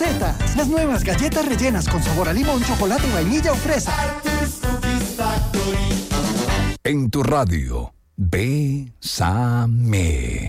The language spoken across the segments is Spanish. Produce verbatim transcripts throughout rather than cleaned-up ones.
recetas. Las nuevas galletas rellenas con sabor a limón, chocolate, vainilla o fresa. Arthur's Cookie Factory. En tu radio, Bésame.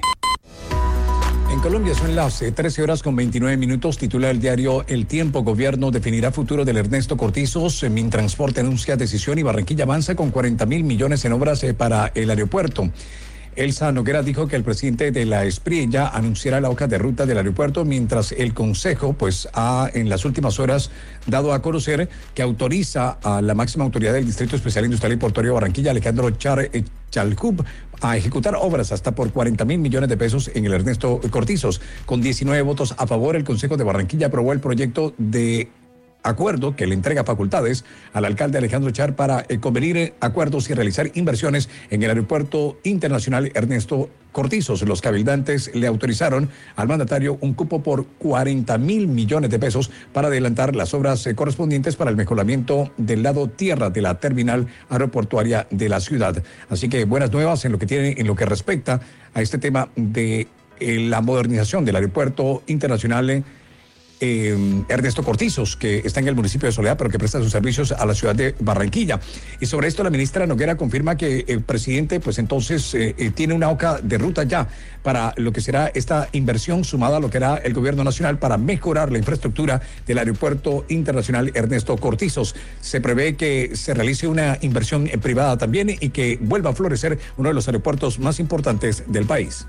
En Colombia son las trece horas con veintinueve minutos. Titula el diario El Tiempo. Gobierno definirá futuro del Ernesto Cortizos. Mintransporte anuncia decisión y Barranquilla avanza con cuarenta mil millones en obras para el aeropuerto. Elsa Noguera dijo que el presidente de la ESPRI ya anunciará la hoja de ruta del aeropuerto, mientras el Consejo pues ha en las últimas horas dado a conocer que autoriza a la máxima autoridad del Distrito Especial Industrial y Portuario de Barranquilla, Alejandro Char Chalhub, a ejecutar obras hasta por cuarenta mil millones de pesos en el Ernesto Cortizos. Con diecinueve votos a favor, el Consejo de Barranquilla aprobó el proyecto de acuerdo que le entrega facultades al alcalde Alejandro Char para eh, convenir acuerdos y realizar inversiones en el Aeropuerto Internacional Ernesto Cortizos. Los cabildantes le autorizaron al mandatario un cupo por cuarenta mil millones de pesos para adelantar las obras eh, correspondientes para el mejoramiento del lado tierra de la terminal aeroportuaria de la ciudad. Así que buenas nuevas en lo que tiene, en lo que respecta a este tema de eh, la modernización del Aeropuerto Internacional eh, Eh, Ernesto Cortizos, que está en el municipio de Soledad, pero que presta sus servicios a la ciudad de Barranquilla. Y sobre esto la ministra Noguera confirma que el presidente pues entonces eh, eh, tiene una hoja de ruta ya para lo que será esta inversión sumada a lo que hará el gobierno nacional para mejorar la infraestructura del Aeropuerto Internacional Ernesto Cortizos. Se prevé que se realice una inversión eh, privada también y que vuelva a florecer uno de los aeropuertos más importantes del país.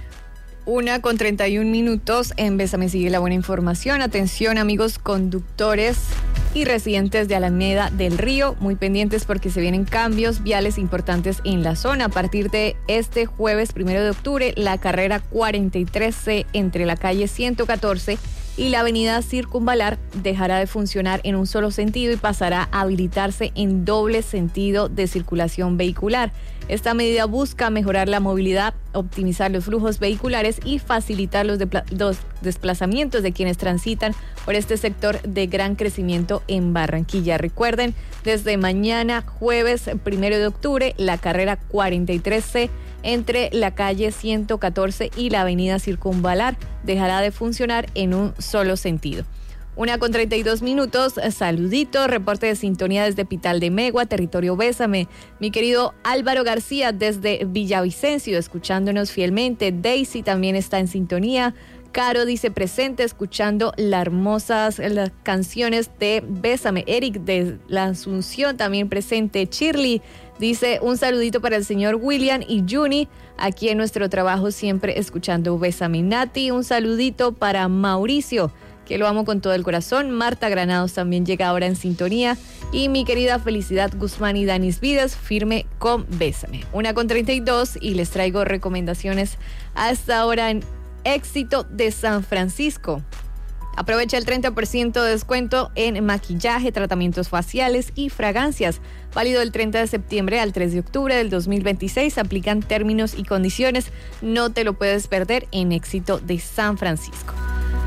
Una con treinta y un minutos. En Bésame sigue la buena información. Atención, amigos conductores y residentes de Alameda del Río, muy pendientes porque se vienen cambios viales importantes en la zona. A partir de este jueves primero de octubre, la carrera cuarenta y tres C entre la calle ciento catorce y la avenida Circunvalar dejará de funcionar en un solo sentido y pasará a habilitarse en doble sentido de circulación vehicular. Esta medida busca mejorar la movilidad, optimizar los flujos vehiculares y facilitar los, depla- los desplazamientos de quienes transitan por este sector de gran crecimiento en Barranquilla. Recuerden, desde mañana jueves primero de octubre, la carrera cuarenta y tres C entre la calle ciento catorce y la avenida Circunvalar dejará de funcionar en un solo sentido. Una con treinta y dos minutos, saludito, reporte de sintonía desde Pital de Megua, territorio Bésame. Mi querido Álvaro García desde Villavicencio, escuchándonos fielmente. Daisy también está en sintonía. Caro dice presente, escuchando las hermosas las canciones de Bésame. Eric de la Asunción también presente. Shirley dice un saludito para el señor William y Juni, aquí en nuestro trabajo siempre escuchando Bésame. Nati, un saludito para Mauricio, que lo amo con todo el corazón. Marta Granados también llega ahora en sintonía. Y mi querida Felicidad Guzmán y Danis Vidas, firme con Bésame. Una con treinta y dos y les traigo recomendaciones hasta ahora en Éxito de San Francisco. Aprovecha el treinta por ciento de descuento en maquillaje, tratamientos faciales y fragancias. Válido del treinta de septiembre al tres de octubre del dos mil veintiséis. Aplican términos y condiciones. No te lo puedes perder en Éxito de San Francisco.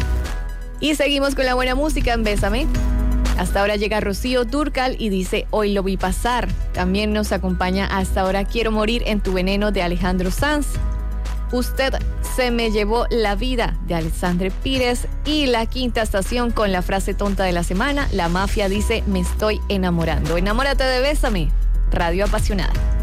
Y seguimos con la buena música en Bésame. Hasta ahora llega Rocío Dúrcal y dice Hoy lo vi pasar. También nos acompaña hasta ahora Quiero morir en tu veneno de Alejandro Sanz. Usted se me llevó la vida de Alexandre Pires. Y la quinta estación con la frase tonta de la semana. La mafia dice me estoy enamorando. Enamórate de Bésame, Radio Apasionada.